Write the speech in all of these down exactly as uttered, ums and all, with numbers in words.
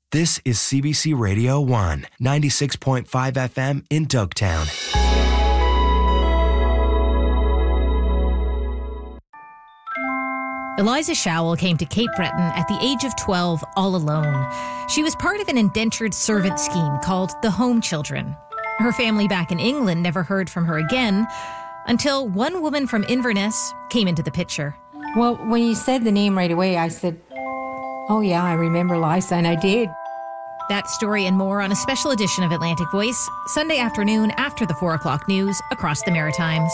This is C B C Radio one, ninety-six point five F M in Dogtown. Eliza Showell came to Cape Breton at the age of twelve all alone. She was part of an indentured servant scheme called the Home Children. Her family back in England never heard from her again until one woman from Inverness came into the picture. Well, when you said the name right away, I said, oh yeah, I remember Liza, and I did. That story and more on a special edition of Atlantic Voice, Sunday afternoon after the four o'clock news across the Maritimes.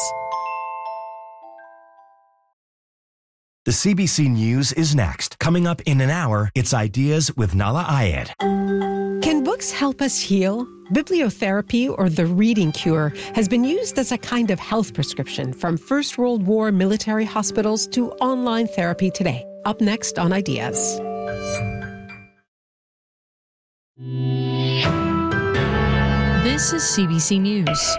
The C B C News is next. Coming up in an hour, it's Ideas with Nala Ayed. Can books help us heal? Bibliotherapy, or the reading cure, has been used as a kind of health prescription from First World War military hospitals to online therapy today. Up next on Ideas. This is C B C News.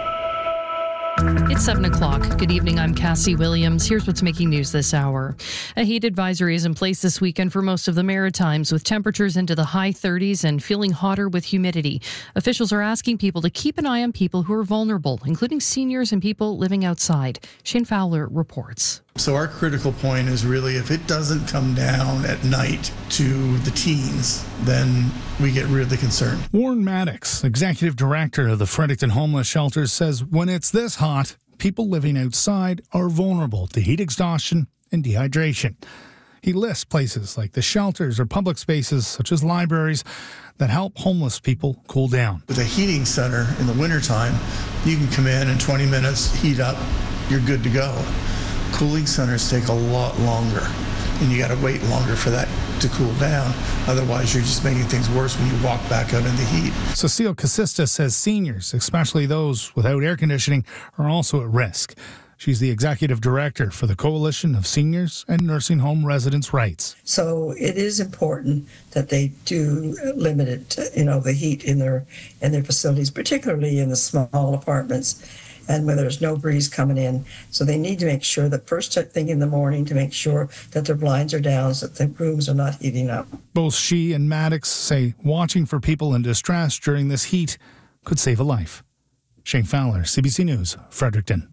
It's seven o'clock. Good evening, I'm Cassie Williams. Here's what's making news this hour. A heat advisory is in place this weekend for most of the Maritimes, with temperatures into the high thirties and feeling hotter with humidity. Officials are asking people to keep an eye on people who are vulnerable, including seniors and people living outside. Shane Fowler reports. So our critical point is really if it doesn't come down at night to the teens, then we get really concerned. Warren Maddox, executive director of the Fredericton Homeless Shelters, says when it's this hot, people living outside are vulnerable to heat exhaustion and dehydration. He lists places like the shelters or public spaces such as libraries that help homeless people cool down. With a heating center in the wintertime, you can come in in twenty minutes, heat up, you're good to go. Cooling centers take a lot longer, and you got to wait longer for that to cool down. Otherwise, you're just making things worse when you walk back out in the heat. Cecile Casista says seniors, especially those without air conditioning, are also at risk. She's the executive director for the Coalition of Seniors and Nursing Home Residents' Rights. So it is important that they do limit it, to, you know, the heat in their in their facilities, particularly in the small apartments, and where there's no breeze coming in. So they need to make sure that first thing in the morning to make sure that their blinds are down so that the rooms are not heating up. Both she and Maddox say watching for people in distress during this heat could save a life. Shane Fowler, C B C News, Fredericton.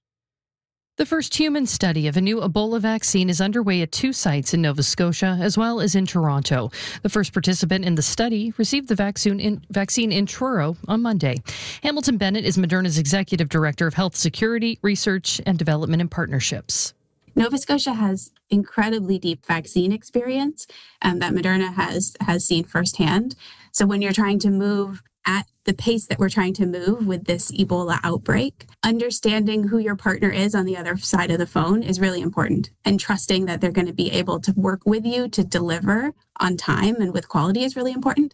The first human study of a new Ebola vaccine is underway at two sites in Nova Scotia as well as in Toronto. The first participant in the study received the vaccine in, vaccine in Truro on Monday. Hamilton Bennett is Moderna's Executive Director of Health Security, Research and Development and Partnerships. Nova Scotia has incredibly deep vaccine experience um, that Moderna has, has seen firsthand. So when you're trying to move at the pace that we're trying to move with this Ebola outbreak, understanding who your partner is on the other side of the phone is really important. And trusting that they're going to be able to work with you to deliver on time and with quality is really important.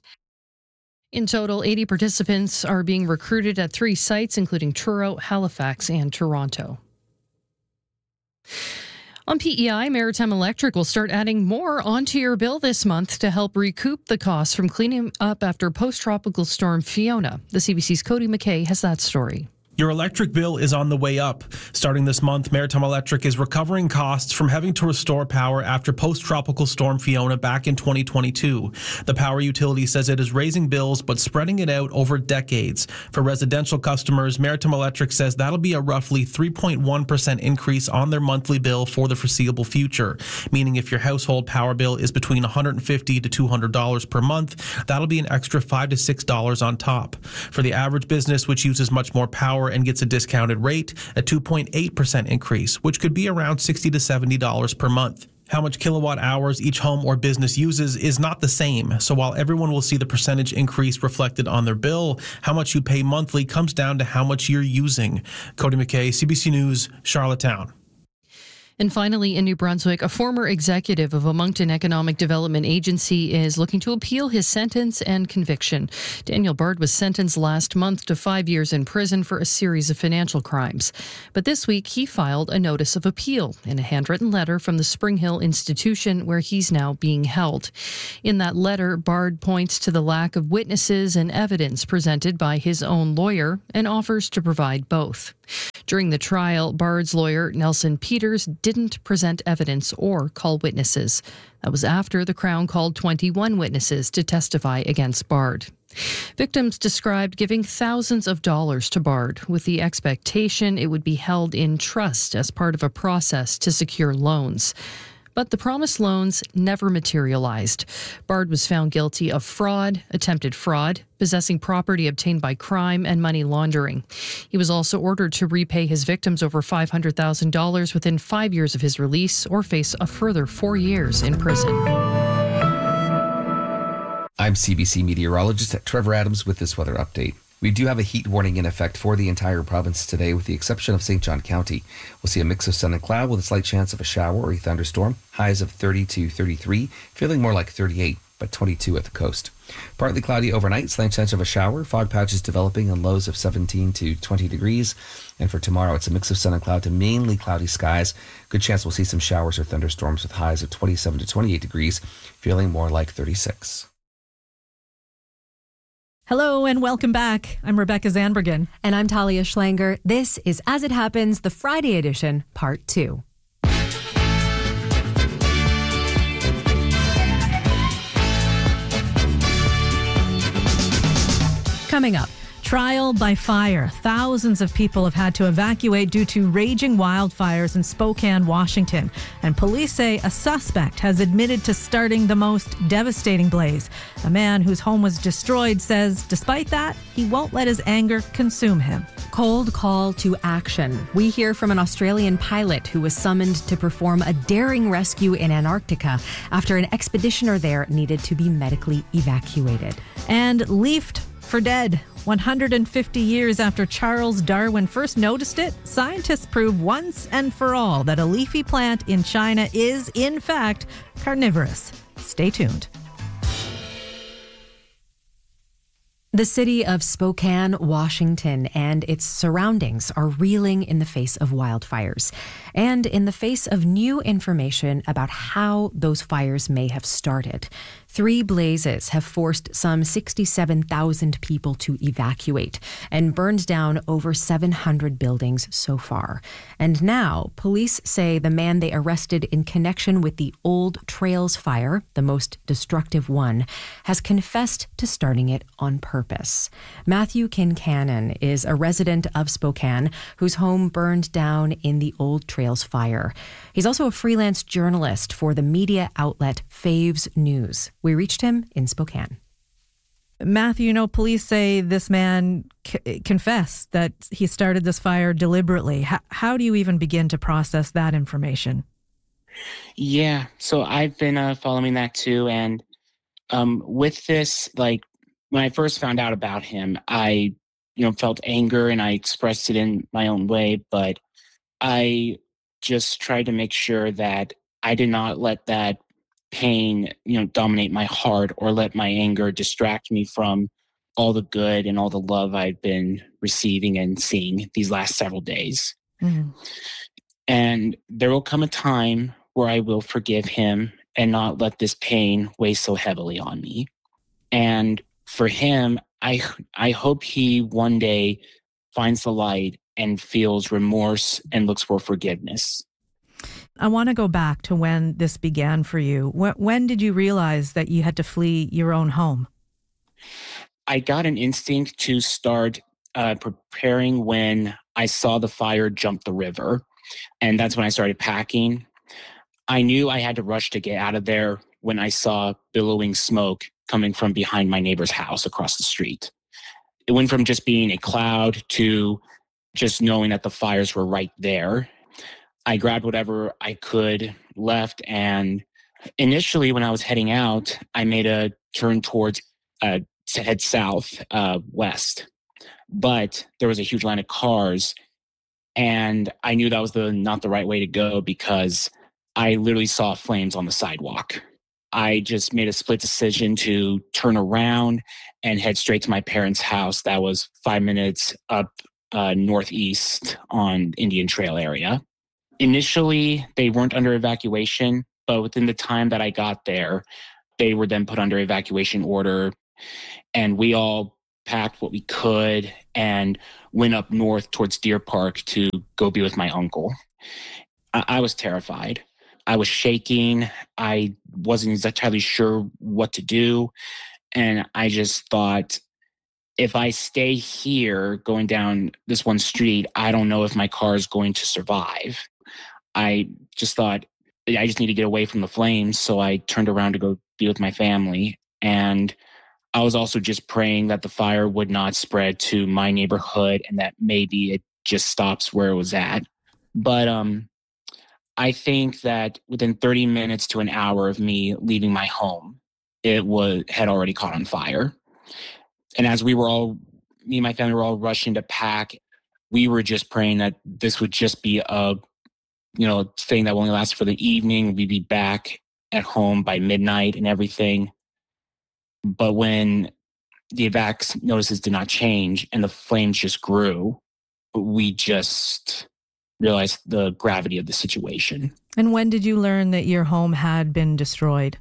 In total, eighty participants are being recruited at three sites, including Truro, Halifax, and Toronto. On P E I, Maritime Electric will start adding more onto your bill this month to help recoup the costs from cleaning up after post-tropical storm Fiona. The C B C's Cody McKay has that story. Your electric bill is on the way up. Starting this month, Maritime Electric is recovering costs from having to restore power after post-tropical storm Fiona back in twenty twenty-two. The power utility says it is raising bills but spreading it out over decades. For residential customers, Maritime Electric says that'll be a roughly three point one percent increase on their monthly bill for the foreseeable future, meaning if your household power bill is between one hundred fifty dollars to two hundred dollars per month, that'll be an extra five to six dollars on top. For the average business, which uses much more power and gets a discounted rate, a two point eight percent increase, which could be around sixty to seventy dollars per month. How much kilowatt hours each home or business uses is not the same, so while everyone will see the percentage increase reflected on their bill, how much you pay monthly comes down to how much you're using. Cody McKay, C B C News, Charlottetown. And finally, in New Brunswick, a former executive of a Moncton Economic Development Agency is looking to appeal his sentence and conviction. Daniel Bard was sentenced last month to five years in prison for a series of financial crimes. But this week, he filed a notice of appeal in a handwritten letter from the Spring Hill institution where he's now being held. In that letter, Bard points to the lack of witnesses and evidence presented by his own lawyer and offers to provide both. During the trial, Bard's lawyer, Nelson Peters, didn't present evidence or call witnesses. That was after the Crown called twenty-one witnesses to testify against Bard. Victims described giving thousands of dollars to Bard with the expectation it would be held in trust as part of a process to secure loans. But the promised loans never materialized. Bard was found guilty of fraud, attempted fraud, possessing property obtained by crime, and money laundering. He was also ordered to repay his victims over five hundred thousand dollars within five years of his release or face a further four years in prison. I'm C B C meteorologist Trevor Adams with this weather update. We do have a heat warning in effect for the entire province today, with the exception of Saint John County. We'll see a mix of sun and cloud with a slight chance of a shower or a thunderstorm. Highs of thirty to thirty-three, feeling more like thirty-eight, but twenty-two at the coast. Partly cloudy overnight, slight chance of a shower. Fog patches developing and lows of seventeen to twenty degrees. And for tomorrow, it's a mix of sun and cloud to mainly cloudy skies. Good chance we'll see some showers or thunderstorms with highs of twenty-seven to twenty-eight degrees, feeling more like thirty-six. Hello and welcome back. I'm Rebecca Zandbergen. And I'm Talia Schlanger. This is As It Happens, the Friday edition, part two. Coming up, trial by fire. Thousands of people have had to evacuate due to raging wildfires in Spokane, Washington. And police say a suspect has admitted to starting the most devastating blaze. A man whose home was destroyed says, despite that, he won't let his anger consume him. Cold call to action. We hear from an Australian pilot who was summoned to perform a daring rescue in Antarctica after an expeditioner there needed to be medically evacuated. And leafed for dead. one hundred fifty years after Charles Darwin first noticed it, scientists prove once and for all that a leafy plant in China is, in fact, carnivorous. Stay tuned. The city of Spokane, Washington, and its surroundings are reeling in the face of wildfires and in the face of new information about how those fires may have started. Three blazes have forced some sixty-seven thousand people to evacuate and burned down over seven hundred buildings so far. And now, police say the man they arrested in connection with the Old Trails fire, the most destructive one, has confessed to starting it on purpose. Matthew Kincannon is a resident of Spokane whose home burned down in the Old Trails fire. He's also a freelance journalist for the media outlet Faves News. We reached him in Spokane. Matthew, you know, police say this man c- confessed that he started this fire deliberately. H- how do you even begin to process that information? Yeah, so I've been uh, following that too. And um, with this, like, when I first found out about him, I, you know, felt anger and I expressed it in my own way. But I just tried to make sure that I did not let that pain, you know, dominate my heart or let my anger distract me from all the good and all the love I've been receiving and seeing these last several days. Mm-hmm. And there will come a time where I will forgive him and not let this pain weigh so heavily on me. And for him, I I hope he one day finds the light and feels remorse and looks for forgiveness. I want to go back to when this began for you. When, when did you realize that you had to flee your own home? I got an instinct to start uh, preparing when I saw the fire jump the river. And that's when I started packing. I knew I had to rush to get out of there when I saw billowing smoke coming from behind my neighbor's house across the street. It went from just being a cloud to just knowing that the fires were right there. I grabbed whatever I could left, and initially when I was heading out, I made a turn towards uh, to head south, uh, west. But there was a huge line of cars, and I knew that was the not the right way to go because I literally saw flames on the sidewalk. I just made a split decision to turn around and head straight to my parents' house. That was five minutes up uh, northeast on Indian Trail area. Initially, they weren't under evacuation, but within the time that I got there, they were then put under evacuation order. And we all packed what we could and went up north towards Deer Park to go be with my uncle. I, I was terrified. I was shaking. I wasn't entirely sure what to do. And I just thought, if I stay here going down this one street, I don't know if my car is going to survive. I just thought, I just need to get away from the flames. So I turned around to go be with my family. And I was also just praying that the fire would not spread to my neighborhood and that maybe it just stops where it was at. But um, I think that within thirty minutes to an hour of me leaving my home, it was had already caught on fire. And as we were all, me and my family were all rushing to pack, we were just praying that this would just be a, you know, thing that will only last for the evening. We'd be back at home by midnight and everything. But when the evac notices did not change and the flames just grew, we just realized the gravity of the situation. And when did you learn that your home had been destroyed?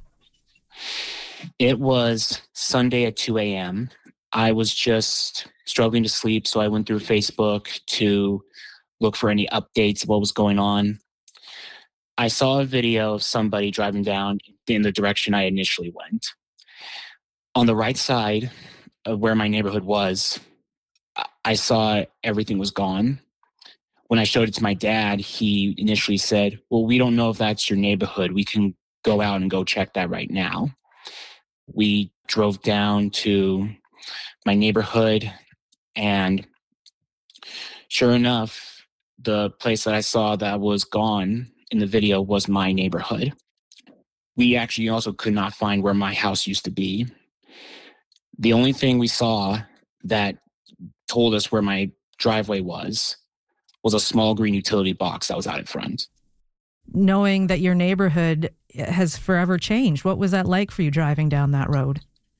It was Sunday at two a.m. I was just struggling to sleep, so I went through Facebook to look for any updates of what was going on. I saw a video of somebody driving down in the direction I initially went. On the right side of where my neighborhood was, I saw everything was gone. When I showed it to my dad, he initially said, well, we don't know if that's your neighborhood. We can go out and go check that right now. We drove down to my neighborhood, and sure enough, the place that I saw that was gone in the video was my neighborhood. We actually also could not find where my house used to be. The only thing we saw that told us where my driveway was was a small green utility box that was out in front. Knowing that your neighborhood has forever changed, what was that like for you driving down that road?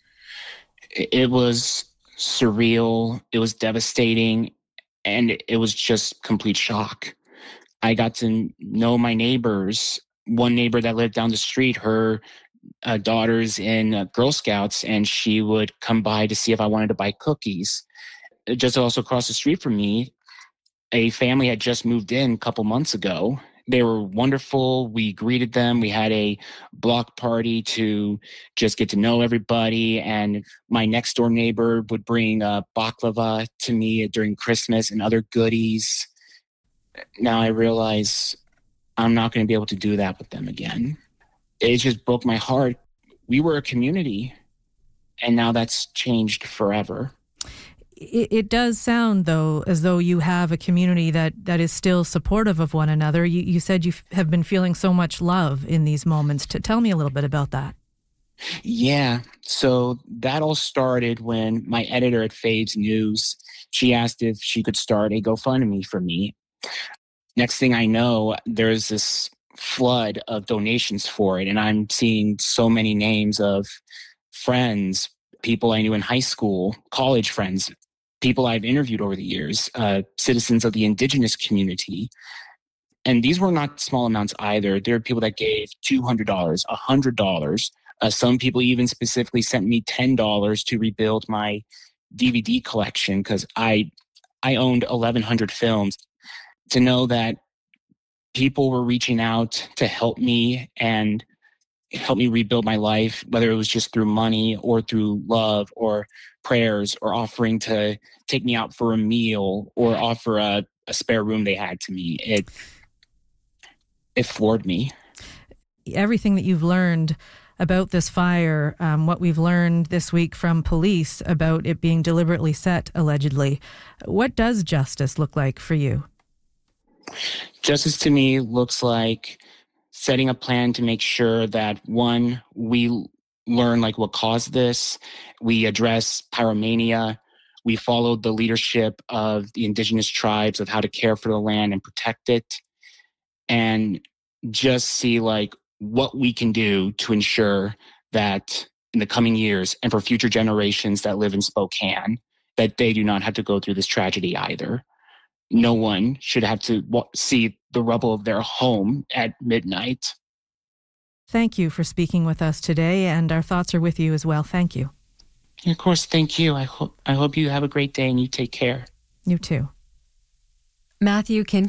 It was surreal. It was devastating. And it was just complete shock. I got to know my neighbors. One neighbor that lived down the street, her uh, daughter's in uh, Girl Scouts, and she would come by to see if I wanted to buy cookies. Just also across the street from me, a family had just moved in a couple months ago. They were wonderful. We greeted them. We had a block party to just get to know everybody. And my next door neighbor would bring uh, baklava to me during Christmas and other goodies. Now I realize I'm not going to be able to do that with them again. It just broke my heart. We were a community, and now that's changed forever. It, it does sound, though, as though you have a community that, that is still supportive of one another. You, you said you have been feeling so much love in these moments. To tell me a little bit about that. Yeah. So that all started when my editor at Faves News, she asked if she could start a GoFundMe for me. Next thing I know, there's this flood of donations for it. And I'm seeing so many names of friends, people I knew in high school, college friends, people I've interviewed over the years, uh, citizens of the Indigenous community. And these were not small amounts either. There are people that gave two hundred dollars, one hundred dollars. Uh, some people even specifically sent me ten dollars to rebuild my D V D collection because I, I owned eleven hundred films. To know that people were reaching out to help me and help me rebuild my life, whether it was just through money or through love or prayers or offering to take me out for a meal or offer a, a spare room they had to me. It, it floored me. Everything that you've learned about this fire, um, what we've learned this week from police about it being deliberately set, allegedly, what does justice look like for you? Justice to me looks like setting a plan to make sure that, one, we learn like what caused this, we address pyromania, we followed the leadership of the Indigenous tribes of how to care for the land and protect it, and just see like what we can do to ensure that in the coming years and for future generations that live in Spokane, that they do not have to go through this tragedy either. No one should have to see the rubble of their home at midnight. Thank you for speaking with us today, and our thoughts are with you as well. Thank you. Of course, thank you. I hope I hope you have a great day and you take care. You too. Matthew Kincaid